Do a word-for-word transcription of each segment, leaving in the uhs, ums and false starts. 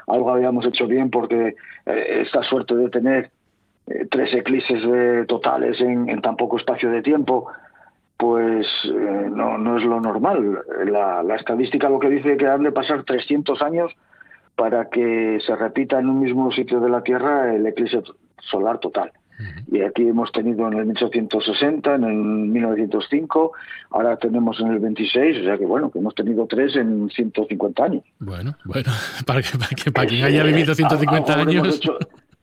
algo habíamos hecho bien, porque eh, esta suerte de tener eh, tres eclipses eh, totales en, en tan poco espacio de tiempo, pues eh, no, no es lo normal. La, la estadística lo que dice que han de pasar trescientos años para que se repita en un mismo sitio de la Tierra el eclipse solar total. Uh-huh. Y aquí hemos tenido en el mil ochocientos sesenta, en el mil novecientos cinco, ahora tenemos en el veintiséis, o sea que bueno, que hemos tenido tres en ciento cincuenta años. Bueno, bueno, para, que, para, que, para quien haya vivido ciento cincuenta algo años... Hecho,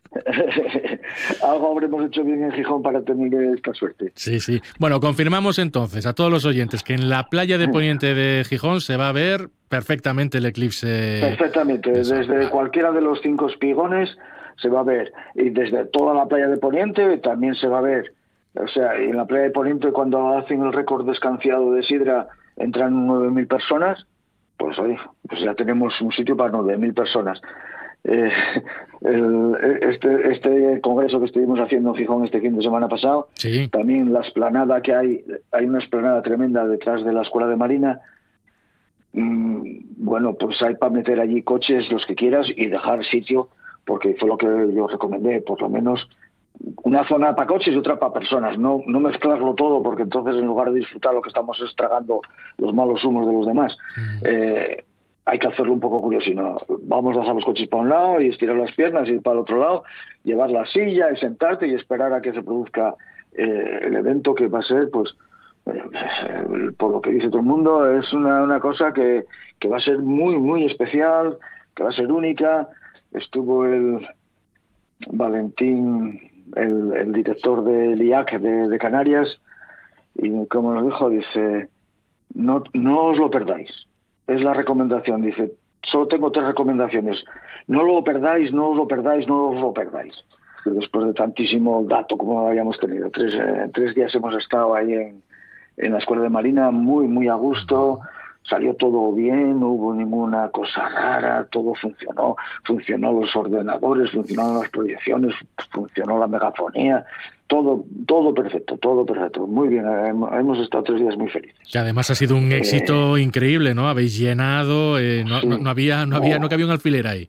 algo habremos hecho bien en Gijón para tener esta suerte. Sí, sí. Bueno, confirmamos entonces a todos los oyentes que en la playa de Poniente de Gijón se va a ver perfectamente el eclipse. Perfectamente, de desde vale. cualquiera de los cinco espigones se va a ver, y desde toda la playa de Poniente también se va a ver. O sea, en la playa de Poniente, cuando hacen el récord descanciado de Sidra, entran nueve mil personas, pues oye, pues ya tenemos un sitio para nueve mil personas. Eh, el, este, este congreso que estuvimos haciendo en Gijón este fin de semana pasado, sí. También la explanada que hay, hay una explanada tremenda detrás de la Escuela de Marina. Mm, bueno, pues hay para meter allí coches, los que quieras, y dejar sitio, porque fue lo que yo recomendé, por lo menos una zona para coches y otra para personas, no, no mezclarlo todo, porque entonces en lugar de disfrutar lo que estamos es tragando los malos humos de los demás. Mm. Eh, hay que hacerlo un poco curioso, no, vamos a dejar los coches para un lado y estirar las piernas y ir para el otro lado, llevar la silla y sentarte y esperar a que se produzca eh, el evento, que va a ser, pues, eh, por lo que dice todo el mundo, es una, una cosa que, que va a ser muy, muy especial, que va a ser única. Estuvo el Valentín, el, el director del I A C de, de Canarias, y como nos dijo, dice, no, no os lo perdáis. Es la recomendación, dice, solo tengo tres recomendaciones. No lo perdáis, no os lo perdáis, no os lo perdáis. Y después de tantísimo dato como habíamos tenido, tres, eh, tres días hemos estado ahí en, en la Escuela de Marina, muy, muy a gusto. Salió todo bien, no hubo ninguna cosa rara, todo funcionó, funcionó los ordenadores, funcionaron las proyecciones, funcionó la megafonía, todo, todo perfecto, todo perfecto, muy bien, hemos estado tres días muy felices. Que además ha sido un éxito eh, increíble, ¿no? Habéis llenado, eh, no, sí, no, no había, no había, no cabía un alfiler ahí.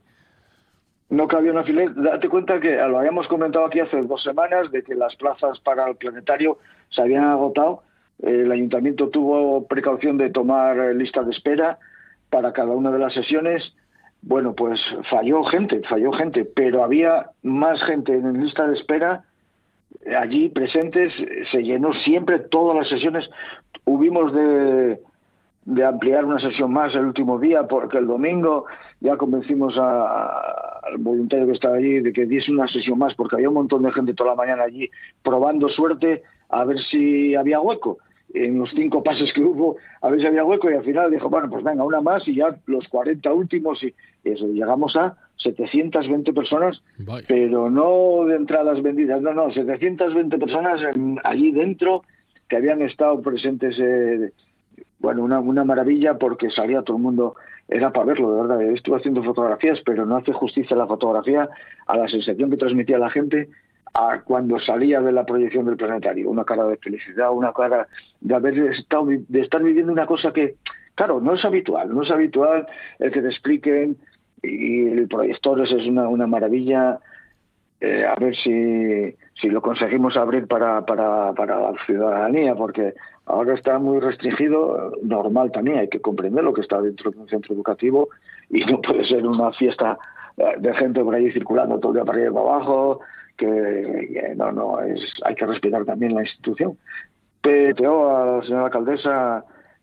No cabía un alfiler, date cuenta que lo habíamos comentado aquí hace dos semanas, de que las plazas para el planetario se habían agotado. El ayuntamiento tuvo precaución de tomar lista de espera para cada una de las sesiones. Bueno, pues falló gente, falló gente, pero había más gente en lista de espera allí presentes. Se llenó siempre todas las sesiones. Hubimos de, de ampliar una sesión más el último día, porque el domingo ya convencimos a, a, al voluntario que estaba allí de que diese una sesión más, porque había un montón de gente toda la mañana allí probando suerte a ver si había hueco. En los cinco pases que hubo, a ver si había hueco, y al final dijo, bueno, pues venga, una más y ya los cuarenta últimos, y eso, llegamos a setecientas veinte personas, Bye. Pero no de entradas vendidas, no, no, setecientas veinte personas en, allí dentro, que habían estado presentes, eh, bueno, una, una maravilla, porque salía todo el mundo, era para verlo, de verdad. Estuve haciendo fotografías, pero no hace justicia la fotografía a la sensación que transmitía la gente a cuando salía de la proyección del planetario. Una cara de felicidad, una cara de haber estado, de estar viviendo una cosa que, claro, no es habitual, no es habitual el que te expliquen, y el proyector es una, una maravilla. Eh, a ver si, si lo conseguimos abrir para, para, para la ciudadanía, porque ahora está muy restringido. Normal también, hay que comprender lo que está dentro de un centro educativo, y no puede ser una fiesta de gente por ahí circulando todo el día para arriba y para abajo, que, que no, no, es, hay que respetar también la institución. Pero a la señora alcaldesa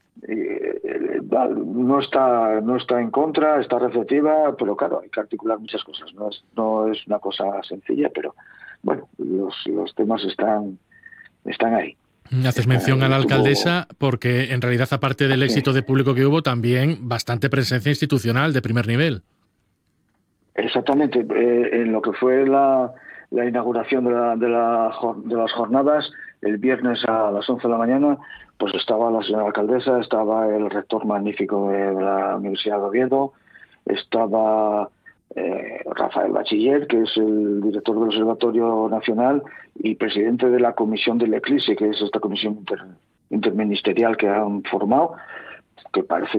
eh, no está no está en contra, está receptiva, pero claro, hay que articular muchas cosas, no es, no es una cosa sencilla, pero bueno, los, los temas están, están ahí. Haces mención a la alcaldesa porque en realidad, aparte del éxito de público que hubo, también bastante presencia institucional de primer nivel. Exactamente, eh, en lo que fue la, la inauguración de, la, de, la, de las jornadas, el viernes a las once de la mañana, pues estaba la señora alcaldesa, estaba el rector magnífico de, de la Universidad de Oviedo, estaba eh, Rafael Bachiller, que es el director del Observatorio Nacional y presidente de la Comisión del Eclipse, que es esta comisión inter, interministerial que han formado, que parece